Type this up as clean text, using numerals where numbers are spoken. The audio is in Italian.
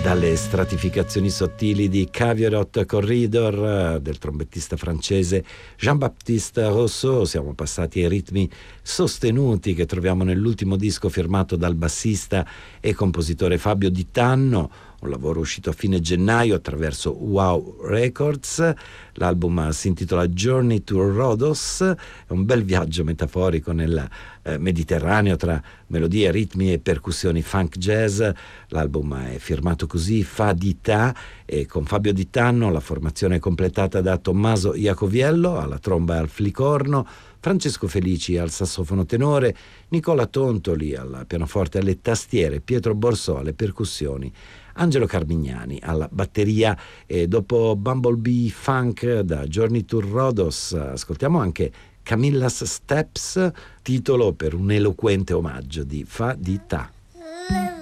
Dalle stratificazioni sottili di Caveirot Corridor del trombettista francese Jean-Baptiste Rousseau siamo passati ai ritmi sostenuti che troviamo nell'ultimo disco firmato dal bassista e compositore Fabio Di Tanno, un lavoro uscito a fine gennaio attraverso Wow Records. L'album si intitola Journey to Rhodos, è un bel viaggio metaforico nel Mediterraneo tra melodie, ritmi e percussioni funk jazz. L'album è firmato così, Fadità, e con Fabio Di Tanno la formazione è completata da Tommaso Iacoviello alla tromba e al flicorno, Francesco Felici al sassofono tenore, Nicola Tontoli al pianoforte e alle tastiere, Pietro Borsò alle percussioni, Angelo Carmignani alla batteria. E dopo Bumblebee Funk da Journey to Rhodos ascoltiamo anche Camilla's Steps, titolo per un eloquente omaggio di Fadità.